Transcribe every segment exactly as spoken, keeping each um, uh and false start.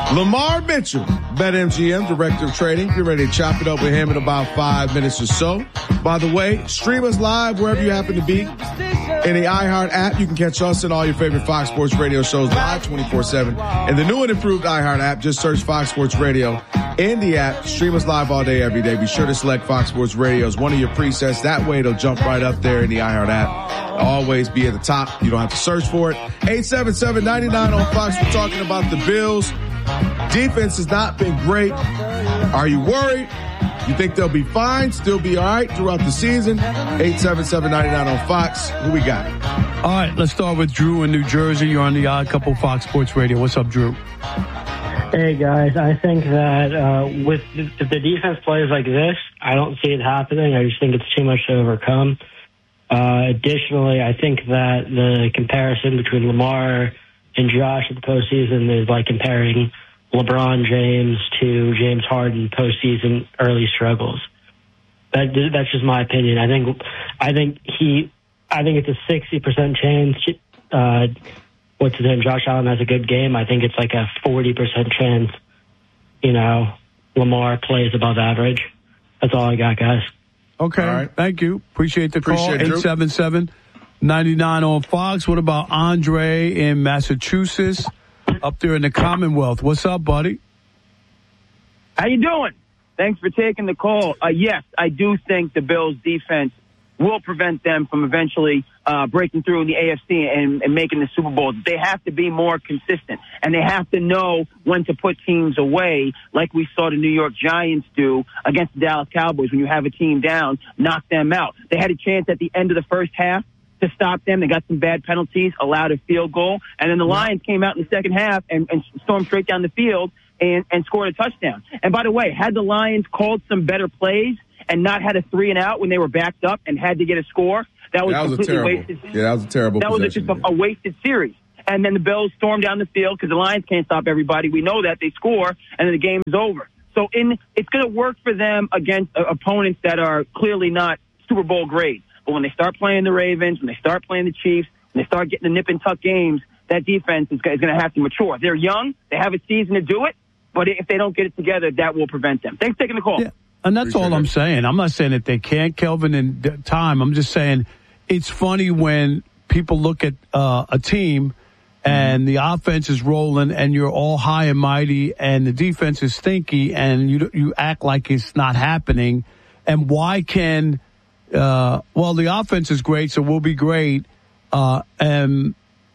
Lamar Mitchell, BetMGM, Director of Trading. Get ready to chop it up with him in about five minutes or so. By the way, stream us live wherever you happen to be. In the iHeart app, you can catch us and all your favorite Fox Sports Radio shows live twenty-four seven. And the new and improved iHeart app, just search Fox Sports Radio in the app. Stream us live all day, every day. Be sure to select Fox Sports Radio as one of your presets. That way it'll jump right up there in the iHeart app. Always be at the top. You don't have to search for it. eight seven seven, nine nine on Fox. We're talking about the Bills. Defense has not been great. Are you worried? You think they'll be fine, still be all right throughout the season? eight seven seven, nine nine on Fox. Who we got? All right, let's start with Drew in New Jersey. You're on the Odd Couple Fox Sports Radio. What's up, Drew? Hey, guys. I think that uh, with if the defense plays like this, I don't see it happening. I just think it's too much to overcome. Uh, additionally, I think that the comparison between Lamar and Josh in the postseason is like comparing LeBron James to James Harden postseason early struggles. That that's just my opinion. I think I think he I think it's a sixty percent chance. Uh, what's his name? Josh Allen has a good game. I think it's like a forty percent chance. You know, Lamar plays above average. That's all I got, guys. Okay, all right. Thank you. Appreciate the call. eight seven seven, nine nine on Fox. What about Andre in Massachusetts, up there in the Commonwealth? What's up, buddy? How you doing? Thanks for taking the call. Uh, yes, I do think the Bills' defense will prevent them from eventually uh, breaking through in the A F C and, and making the Super Bowl. They have to be more consistent, and they have to know when to put teams away, like we saw the New York Giants do against the Dallas Cowboys. When you have a team down, knock them out. They had a chance at the end of the first half to stop them. They got some bad penalties, allowed a field goal, and then the Lions came out in the second half and, and stormed straight down the field and, and scored a touchdown. And by the way, had the Lions called some better plays and not had a three and out when they were backed up and had to get a score, that was, that was completely a terrible, wasted. Yeah, that was a terrible That was possession, just a, a wasted series. And then the Bills stormed down the field because the Lions can't stop everybody. We know that. They score, and then the game is over. So in it's going to work for them against uh, opponents that are clearly not Super Bowl grade. But when they start playing the Ravens, when they start playing the Chiefs, when they start getting the nip and tuck games, that defense is going to have to mature. They're young. They have a season to do it. But if they don't get it together, that will prevent them. Thanks for taking the call. Yeah. And that's Appreciate all I'm it. saying. I'm not saying that they can't, Kelvin, in time. I'm just saying it's funny when people look at uh, a team and the offense is rolling and you're all high and mighty and the defense is stinky and you you act like it's not happening. And why can, uh, well, the offense is great, so we'll be great. Uh, and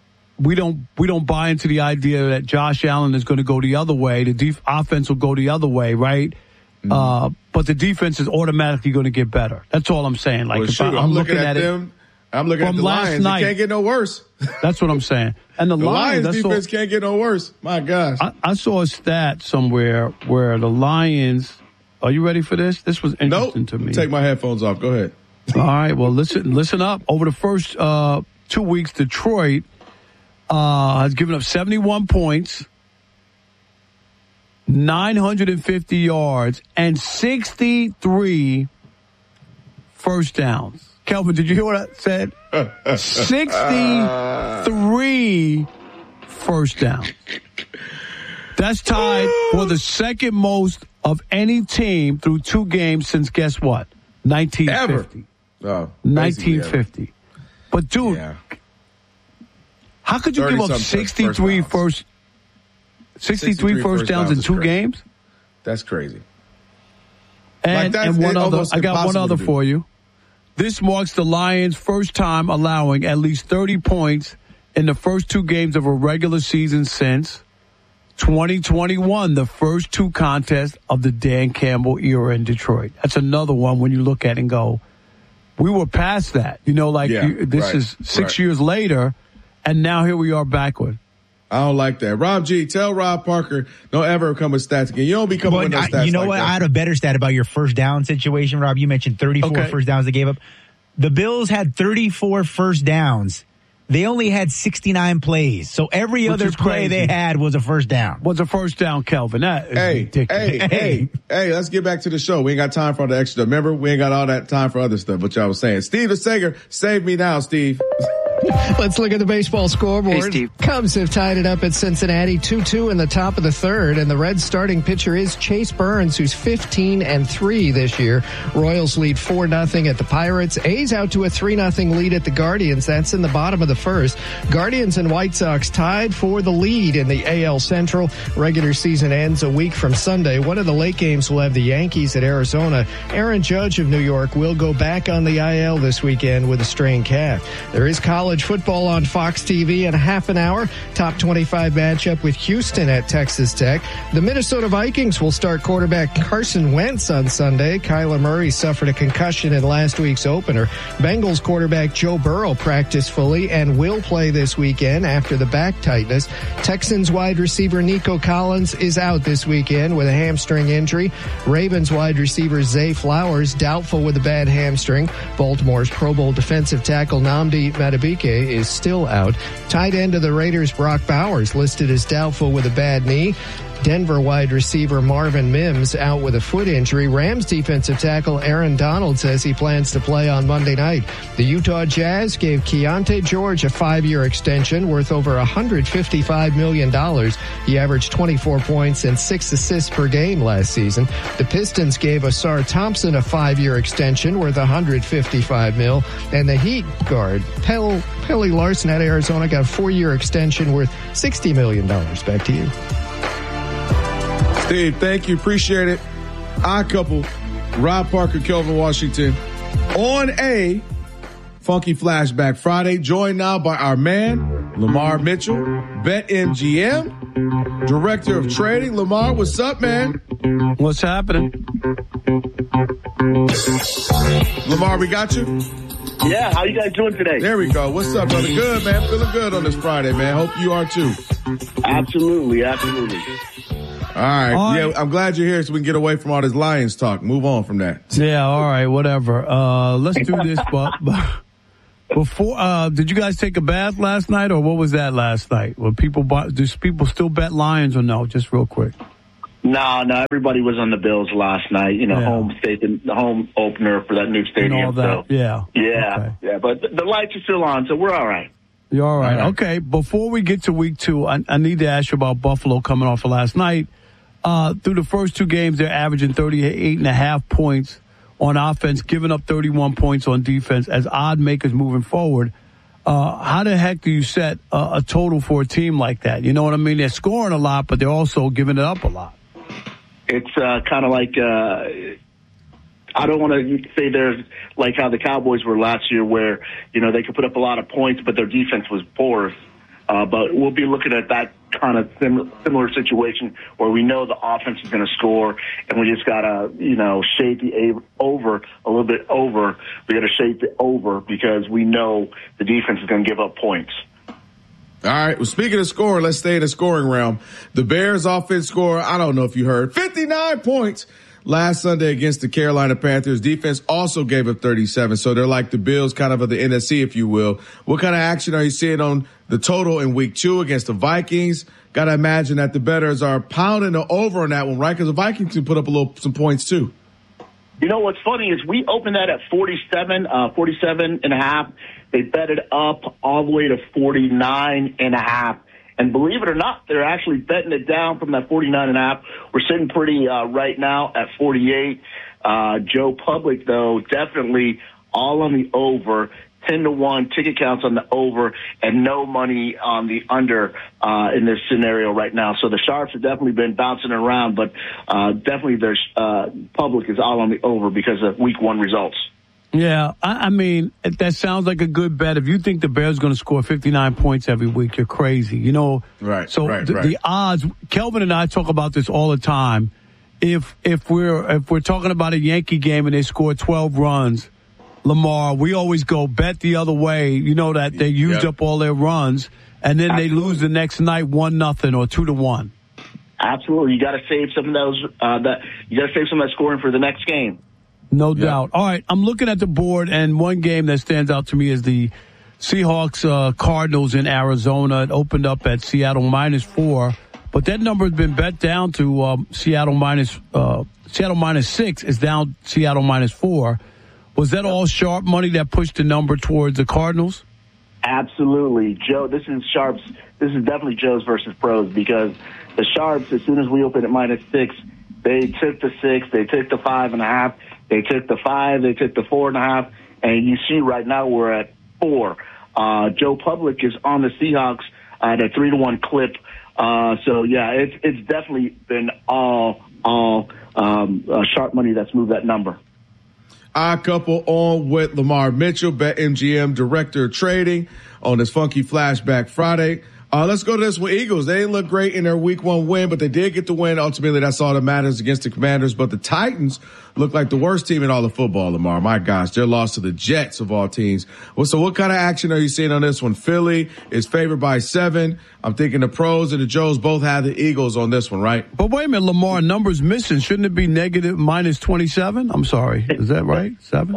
we don't we don't buy into the idea that Josh Allen is going to go the other way. The def- offense will go the other way, right? Mm-hmm. Uh, but the defense is automatically going to get better. That's all I'm saying. Like, well, if sure. I, I'm, I'm looking, looking at, at them. It I'm looking at the Lions. Night, it can't get no worse. That's what I'm saying. And the, the Lions, Lions defense all, can't get no worse. My gosh. I, I saw a stat somewhere where the Lions. Are you ready for this? This was interesting nope. to me. Take my headphones off. Go ahead. All right. Well, listen. Listen up. Over the first uh, two weeks, Detroit uh, has given up seventy-one points. nine hundred fifty yards and sixty-three first downs. Kelvin, did you hear what I said? sixty-three first downs. That's tied for the second most of any team through two games since, guess what? nineteen fifty. Oh, nineteen fifty. Ever. But, dude, yeah. how could you give up sixty-three first sixty-three first downs in two games? That's crazy. And, like and one other, I got one other for you. This marks the Lions' first time allowing at least thirty points in the first two games of a regular season since twenty twenty-one, the first two contests of the Dan Campbell era in Detroit. That's another one when you look at it and go, we were past that. You know, like yeah, you, this right, is six right. years later, and now here we are backward. I don't like that. Rob G, tell Rob Parker, don't ever come with stats again. You don't be coming but with no I, stats You know like what? that. I had a better stat about your first down situation, Rob. You mentioned thirty-four okay. first downs they gave up. The Bills had thirty-four first downs. They only had sixty-nine plays. So every Which other play crazy. they had was a first down. Was a first down, Kelvin. That is hey, ridiculous. Hey, hey, hey, let's get back to the show. We ain't got time for all the extra stuff. Remember, we ain't got all that time for other stuff, what y'all was saying. Steve the Sager, save me now, Steve. Let's look at the baseball scoreboard. Hey, Steve. Cubs have tied it up at Cincinnati two two in the top of the third, and the Reds starting pitcher is Chase Burns, who's fifteen and three this year. Royals lead four nothing at the Pirates. A's out to a three nothing lead at the Guardians. That's in the bottom of the first. Guardians and White Sox tied for the lead in the A L Central. Regular season ends a week from Sunday. One of the late games will have the Yankees at Arizona. Aaron Judge of New York will go back on the I L this weekend with a strained calf. There is college football on Fox T V in a half an hour. Top twenty-five matchup with Houston at Texas Tech. The Minnesota Vikings will start quarterback Carson Wentz on Sunday. Kyler Murray suffered a concussion in last week's opener. Bengals quarterback Joe Burrow practiced fully and will play this weekend after the back tightness. Texans wide receiver Nico Collins is out this weekend with a hamstring injury. Ravens wide receiver Zay Flowers doubtful with a bad hamstring. Baltimore's Pro Bowl defensive tackle Nnamdi Madubuike is still out. Tight end of the Raiders Brock Bowers listed as doubtful with a bad knee. Denver wide receiver Marvin Mims out with a foot injury. Rams defensive tackle Aaron Donald says he plans to play on Monday night. The Utah Jazz gave Keontae George a five-year extension worth over one hundred fifty-five million dollars. He averaged twenty-four points and six assists per game last season. The Pistons gave Asar Thompson a five-year extension worth one hundred fifty-five mil. And the Heat guard Pel Pelly Larson at Arizona got a four-year extension worth sixty million dollars. Back to you. Steve, thank you. Appreciate it. Odd couple, Rob Parker, Kelvin Washington, on a Funky Flashback Friday, joined now by our man, Lamar Mitchell, BetMGM, Director of Trading. Lamar, what's up, man? What's happening? Lamar, we got you? Yeah, how you guys doing today? There we go. What's up, brother? Good, man. Feeling good on this Friday, man. Hope you are too. Absolutely, absolutely. All right. All right. Yeah, I'm glad you're here so we can get away from all this Lions talk. Move on from that. Yeah, all right, whatever. Uh, let's do this, but, but before, uh, did you guys take a bath last night, or what was that last night? Were people, do people still bet Lions or no? Just real quick. No, no, everybody was on the Bills last night. You know, Yeah. home state, the home opener for that new stadium. And all that, so, yeah. yeah, Okay. yeah. But the, the lights are still on, so we're all right. You're all right. All right. Okay, before we get to week two, I, I need to ask you about Buffalo coming off of last night. Uh, through the first two games, they're averaging thirty-eight and a half points on offense, giving up thirty-one points on defense as odd makers moving forward. Uh, how the heck do you set a, a total for a team like that? You know what I mean? They're scoring a lot, but they're also giving it up a lot. It's uh, kind of like, uh, I don't want to say they're like how the Cowboys were last year where, you know, they could put up a lot of points, but their defense was porous. Uh, but we'll be looking at that kind of sim- similar situation where we know the offense is going to score, and we just got to, you know, shape the a- over a little bit over. We got to shape it over because we know the defense is going to give up points. All right. Well, speaking of scoring, let's stay in the scoring realm. The Bears offense score, I don't know if you heard, fifty-nine points last Sunday against the Carolina Panthers. Defense also gave up thirty-seven. So they're like the Bills, kind of of the N F C, if you will. What kind of action are you seeing on the total in week two against the Vikings? Got to imagine that the bettors are pounding the over on that one, right? Because the Vikings can put up a little, some points too. You know, what's funny is we opened that at forty-seven, uh, forty-seven and a half. They bet it up all the way to forty-nine and a half. And believe it or not, they're actually betting it down from that forty-nine and a half. We're sitting pretty uh, right now at forty-eight. Uh, Joe Public, though, definitely all on the over. ten to one ticket counts on the over and no money on the under uh, in this scenario right now. So the Sharps have definitely been bouncing around, but uh, definitely their uh, Public is all on the over because of week one results. Yeah, I, I mean, that sounds like a good bet. If you think the Bears are going to score fifty-nine points every week, you're crazy. You know, right? So right, the, right. the odds. Kelvin and I talk about this all the time. If if we're if we're talking about a Yankee game and they score twelve runs, Lamar, we always go bet the other way. You know that they used Yep. up all their runs, and then Absolutely. they lose the next night one nothing or two to one. Absolutely, you got to save some of those. Uh, that you got to save some of that scoring for the next game. No doubt. All right, I'm looking at the board, and one game that stands out to me is the Seahawks uh, Cardinals in Arizona. It opened up at Seattle minus four, but that number has been bet down to um, Seattle minus uh, Seattle minus six. Is down Seattle minus four. Was that all sharp money that pushed the number towards the Cardinals? Absolutely. Joe, this is Sharps. This is definitely Joe's versus Pros because the Sharps, as soon as we opened at minus six, they took the six, they took the five and a half, they took the five, they took the four and a half, and you see right now we're at four. Uh, Joe Public is on the Seahawks at a three to one clip. Uh, so yeah, it's, it's definitely been all, all, um, uh, sharp money that's moved that number. Our couple on with Lamar Mitchell, BetMGM Director of Trading on this Funky Flashback Friday. Uh, let's go to this one. Eagles, they didn't look great in their week one win, but they did get the win. Ultimately, that's all that matters against the Commanders. But the Titans look like the worst team in all of football, Lamar. My gosh, their loss to the Jets of all teams. Well, so what kind of action are you seeing on this one? Philly is favored by seven. I'm thinking the Pros and the Joes both have the Eagles on this one, right? But wait a minute, Lamar, numbers missing. Shouldn't it be negative minus twenty-seven? I'm sorry. Is that right? Seven?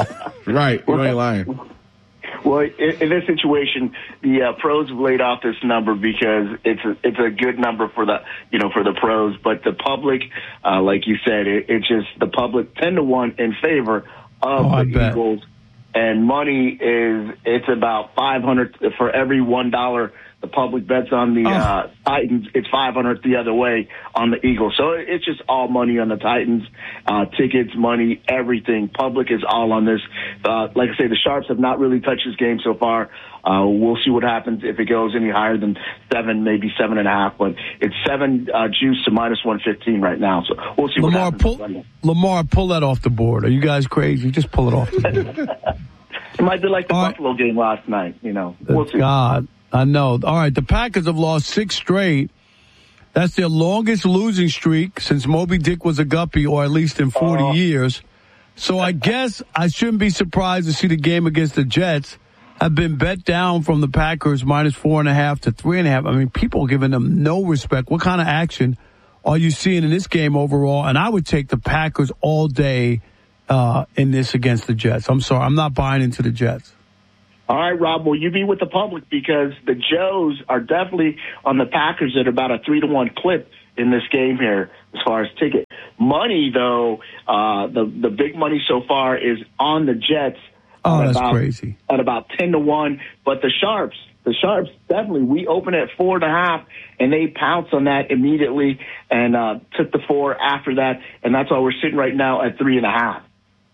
Right. You ain't lying. Well, in, in this situation, the uh, Pros have laid off this number because it's a, it's a good number for the you know for the Pros, but the public, uh, like you said, it, it's just the public ten to one in favor of oh, the Eagles, and money is it's about five hundred for every one dollar the public bets on the oh. uh, Titans. It's five hundred the other way on the Eagles. So it's just all money on the Titans, uh, tickets, money, everything. Public is all on this. Uh, like I say, the Sharps have not really touched this game so far. Uh, we'll see what happens if it goes any higher than seven, maybe seven and a half. But it's seven uh, juice to minus one fifteen right now. So we'll see Lamar, what happens. Pull, Lamar, pull that off the board. Are you guys crazy? Just pull it off the board. It might be like the all Buffalo right. game last night. You know, we'll see. God. I know. All right, the Packers have lost six straight. That's their longest losing streak since Moby Dick was a guppy, or at least in forty uh, years. So I guess I shouldn't be surprised to see the game against the Jets have been bet down from the Packers minus four and a half to three and a half. I mean, people are giving them no respect. What kind of action are you seeing in this game overall? And I would take the Packers all day uh, in this against the Jets. I'm sorry, I'm not buying into the Jets. All right, Rob, will you be with the public? Because the Joes are definitely on the Packers at about a three to one clip in this game here as far as ticket. Money, though, uh, the, the big money so far is on the Jets. Oh, that's about, crazy. At about ten to one. But the Sharps, the Sharps, definitely, we opened at four and a half, and they pounced on that immediately and uh, took the four after that. And that's why we're sitting right now at three and a half.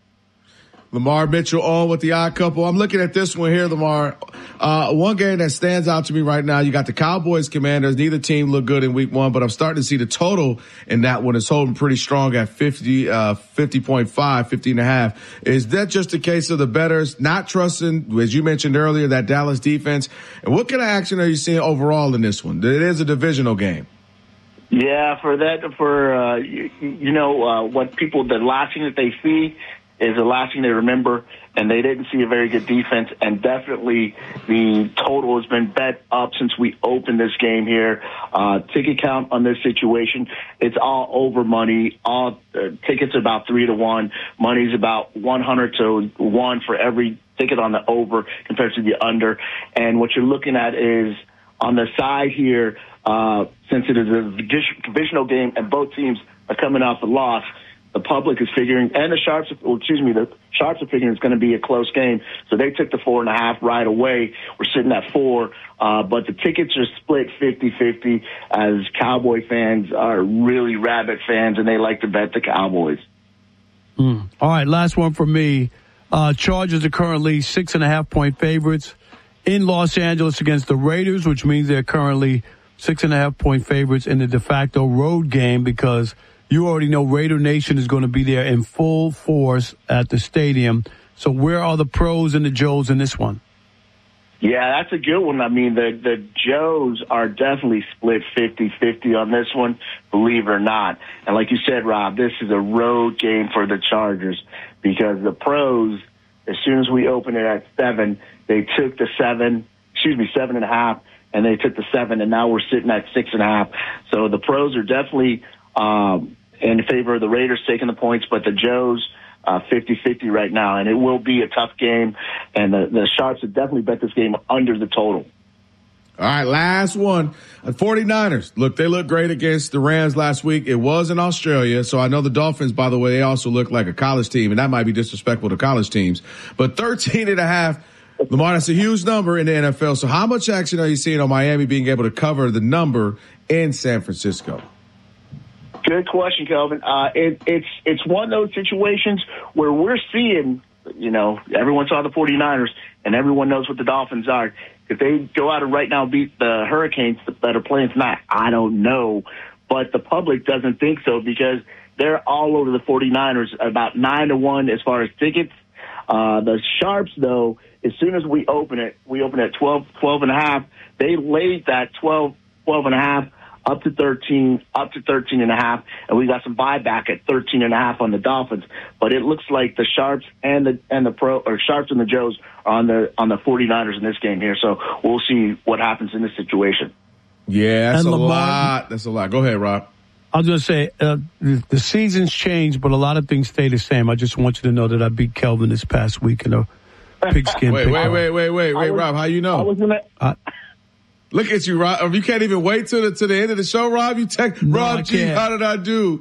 Lamar Mitchell on with the odd couple. I'm looking at this one here, Lamar. Uh, one game that stands out to me right now, you got the Cowboys Commanders. Neither team looked good in week one, but I'm starting to see the total in that one is holding pretty strong at fifty, uh, fifty point five, fifty and a half. Is that just a case of the bettors not trusting, as you mentioned earlier, that Dallas defense? And what kind of action are you seeing overall in this one? It is a divisional game. Yeah, for that, for, uh, you, you know, uh, what people, the last thing that they see is the last thing they remember, and they didn't see a very good defense, and definitely the total has been bet up since we opened this game here. Uh, ticket count on this situation, it's all over money. All uh, tickets are about three to one. Money's about one hundred to one for every ticket on the over compared to the under. And what you're looking at is on the side here, uh, since it is a divisional game and both teams are coming off a loss, the public is figuring, and the Sharps, well, excuse me, the Sharps are figuring it's going to be a close game. So they took the four and a half right away. We're sitting at four, uh, but the tickets are split fifty-fifty as Cowboy fans are really rabid fans, and they like to bet the Cowboys. Mm. All right, last one for me. Uh, Chargers are currently six and a half point favorites in Los Angeles against the Raiders, which means they're currently six and a half point favorites in the de facto road game because you already know Raider Nation is going to be there in full force at the stadium. So where are the Pros and the Joes in this one? Yeah, that's a good one. I mean, the, the Joes are definitely split fifty-fifty on this one, believe it or not. And like you said, Rob, this is a road game for the Chargers because the Pros, as soon as we opened it at seven, they took the seven, excuse me, seven and a half, and they took the seven, and now we're sitting at six and a half. So the Pros are definitely um, in favor of the Raiders taking the points, but the Joes, uh, fifty-fifty right now, and it will be a tough game, and the, the Sharps have definitely bet this game under the total. All right, last one. The forty-niners. Look, they looked great against the Rams last week. It was in Australia, so I know the Dolphins, by the way, they also look like a college team, and that might be disrespectful to college teams. But thirteen and a half Lamar, that's a huge number in the N F L. So how much action are you seeing on Miami being able to cover the number in San Francisco? Good question, Kelvin. Uh, it, it's it's one of those situations where we're seeing, you know, everyone saw the 49ers, and everyone knows what the Dolphins are. If they go out and right now beat the Hurricanes that are playing tonight, I don't know. But the public doesn't think so because they're all over the 49ers, about nine to one as far as tickets. Uh, the Sharps, though, as soon as we open it, we open at twelve, twelve and a half. They laid that twelve, twelve and a half up to thirteen, up to thirteen and a half, and we got some buyback at thirteen and a half on the Dolphins. But it looks like the Sharps and the and the pro or Sharps and the Joes are on the on the 49ers in this game here. So we'll see what happens in this situation. Yeah, that's and a Lamar, lot. That's a lot. Go ahead, Rob. I was going to say, uh, the, the seasons change, but a lot of things stay the same. I just want you to know that I beat Kelvin this past week in a pigskin. wait, wait, wait, wait, wait, wait, was, Rob, how you know? I was gonna, uh, Look at you, Rob. You can't even wait till the, to the end of the show, Rob. You text, no, Rob G, can't. how did I do?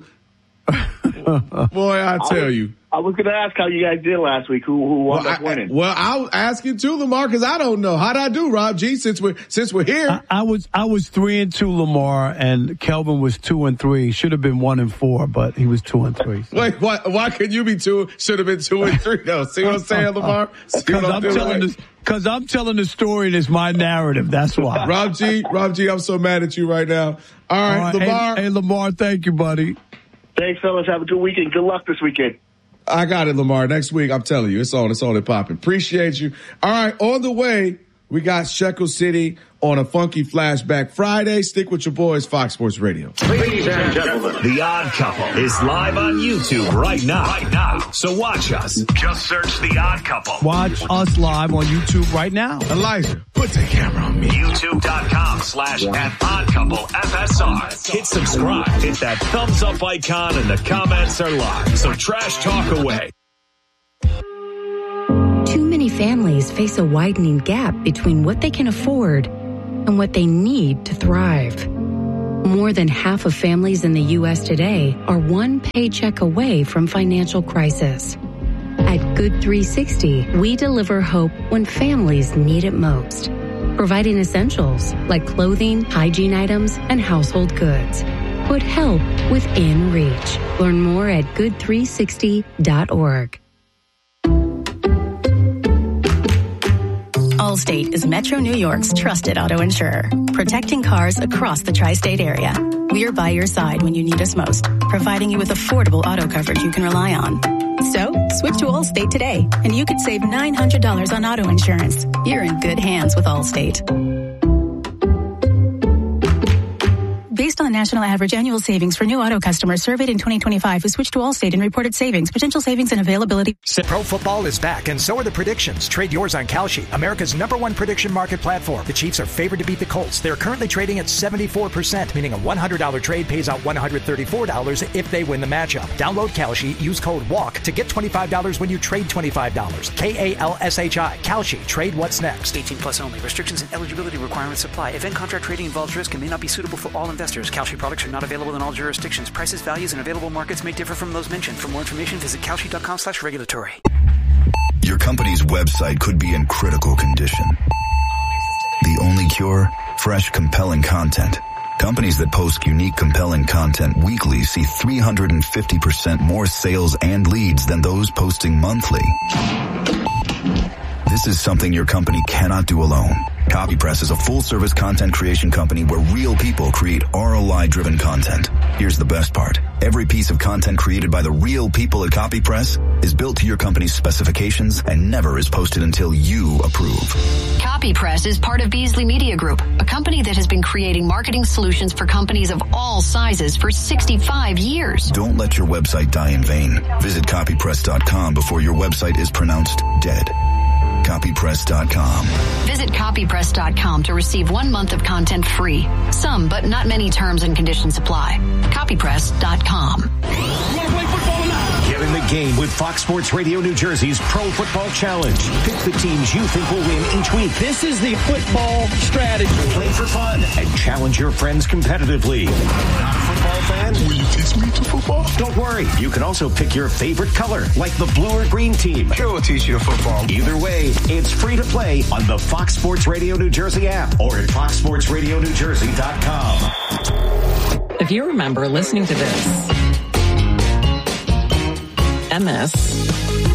Boy, I tell I was, you. I was going to ask how you guys did last week. Who who wound Well, up I, winning? well, I'll ask you too, Lamar, because I don't know. How'd I do, Rob G, since we're, since we're here? I, I was I was three and two, Lamar, and Kelvin was two and three. Should have been one and four, but he was two and three. So. Wait, why, why could you be two? Should have been two and three, though. See what I'm saying, Lamar? Because I'm, telling this, cause I'm telling the story and it's my narrative. That's why. Rob G, Rob G, I'm so mad at you right now. All right, All right Lamar. Hey, hey, Lamar, thank you, buddy. Thanks, fellas. Have a good weekend. Good luck this weekend. I got it, Lamar. Next week, I'm telling you, it's on, it's on and popping. Appreciate you. All right, on the way, we got Shekel City on a funky flashback Friday. Stick with your boys, Fox Sports Radio. Ladies and gentlemen, The Odd Couple is live on YouTube right now. Right now. So watch us. Just search The Odd Couple. Watch us live on YouTube right now. Elijah, put the camera on me. YouTube.com slash at Odd Couple F S R. Hit subscribe. Hit that thumbs up icon and the comments are live. So trash talk away. Too many families face a widening gap between what they can afford and what they need to thrive. More than half of families in the U S today are one paycheck away from financial crisis. At Good three sixty, we deliver hope when families need it most, providing essentials like clothing, hygiene items, and household goods. Put help within reach. Learn more at good three sixty dot org. Allstate is Metro New York's trusted auto insurer, protecting cars across the tri-state area. We are by your side when you need us most, providing you with affordable auto coverage you can rely on. So, switch to Allstate today, and you could save nine hundred dollars on auto insurance. You're in good hands with Allstate. Based on the national average annual savings for new auto customers surveyed in twenty twenty-five who switched to Allstate and reported savings, potential savings and availability. Pro football is back, and so are the predictions. Trade yours on Kalshi, America's number one prediction market platform. The Chiefs are favored to beat the Colts. They're currently trading at seventy-four percent, meaning a one hundred dollars trade pays out one hundred thirty-four dollars if they win the matchup. Download Kalshi, use code WALK to get twenty-five dollars when you trade twenty-five dollars. K A L S H I. Kalshi. Trade what's next. eighteen plus only. Restrictions and eligibility requirements apply. Event contract trading involves risk and may not be suitable for all investors. Kalshi products are not available in all jurisdictions. Prices, values, and available markets may differ from those mentioned. For more information, visit Kalshi.com slash regulatory. Your company's website could be in critical condition. The only cure? Fresh, compelling content. Companies that post unique, compelling content weekly see three hundred fifty percent more sales and leads than those posting monthly. This is something your company cannot do alone. CopyPress is a full-service content creation company where real people create R O I-driven content. Here's the best part. Every piece of content created by the real people at CopyPress is built to your company's specifications and never is posted until you approve. CopyPress is part of Beasley Media Group, a company that has been creating marketing solutions for companies of all sizes for sixty-five years. Don't let your website die in vain. Visit copypress dot com before your website is pronounced dead. copypress dot com. Visit copypress dot com to receive one month of content free. Some, but not many terms and conditions apply. copypress dot com. Get in the game with Fox Sports Radio New Jersey's Pro Football Challenge. Pick the teams you think will win each week. This is the football strategy. Play for fun and challenge your friends competitively. Not a football fan? And will you teach me to football? Don't worry. You can also pick your favorite color, like the blue or green team. Sure, we'll teach you football. Either way, it's free to play on the Fox Sports Radio New Jersey app or at fox sports radio new jersey dot com. If you remember listening to this and this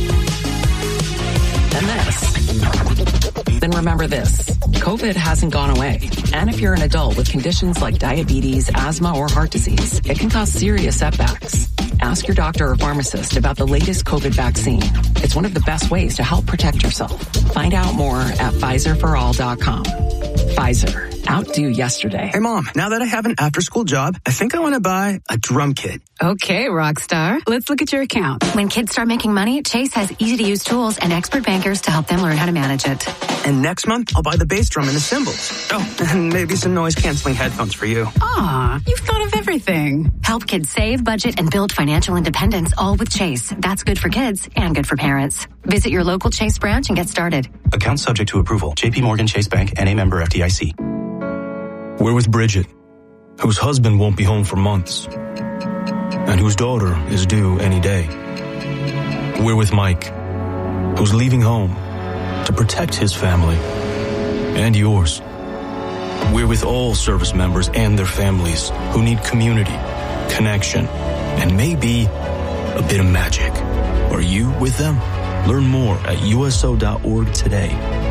and this, then remember this. COVID hasn't gone away. And if you're an adult with conditions like diabetes, asthma, or heart disease, it can cause serious setbacks. Ask your doctor or pharmacist about the latest COVID vaccine. It's one of the best ways to help protect yourself. Find out more at Pfizer for all dot com. Pfizer. Outdo yesterday. Hey, Mom, now that I have an after-school job, I think I want to buy a drum kit. Okay, Rockstar. Let's look at your account. When kids start making money, Chase has easy-to-use tools and expert bankers to help them learn how to manage it. And next month, I'll buy the bass drum and the cymbals. Oh, and maybe some noise-canceling headphones for you. Aw, you've thought of everything. Help kids save, budget, and build financial independence, all with Chase. That's good for kids and good for parents. Visit your local Chase branch and get started. Account subject to approval. J P Morgan Chase Bank, N A member F D I C. We're with Bridget, whose husband won't be home for months, and whose daughter is due any day. We're with Mike, who's leaving home to protect his family and yours. We're with all service members and their families who need community, connection, and maybe a bit of magic. Are you with them? Learn more at U S O dot org today.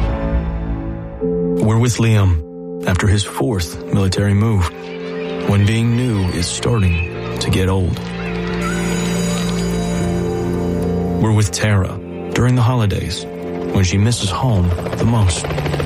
We're with Liam after his fourth military move, when being new is starting to get old. We're with Tara during the holidays, when she misses home the most.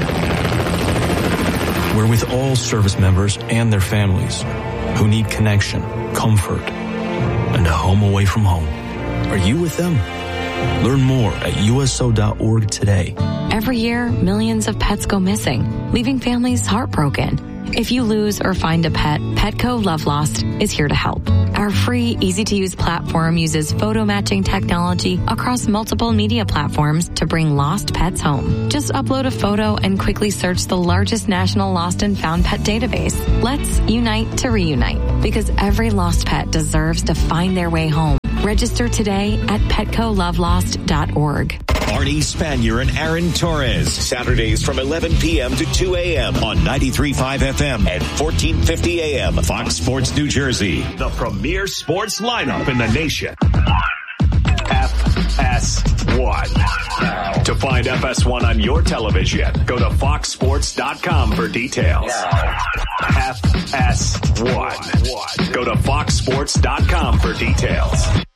We're with all service members and their families who need connection, comfort, and a home away from home. Are you with them? Learn more at U S O dot org today. Every year, millions of pets go missing, leaving families heartbroken. If you lose or find a pet, Petco Love Lost is here to help. Our free, easy-to-use platform uses photo matching technology across multiple media platforms to bring lost pets home. Just upload a photo and quickly search the largest national lost and found pet database. Let's unite to reunite, because every lost pet deserves to find their way home. Register today at petco love lost dot org. Arnie Spanier and Aaron Torres. Saturdays from eleven p.m. to two a.m. on ninety-three point five F M and fourteen fifty A M. Fox Sports New Jersey. The premier sports lineup in the nation. F S one. To find F S one on your television, go to fox sports dot com for details. F S one. Go to fox sports dot com for details.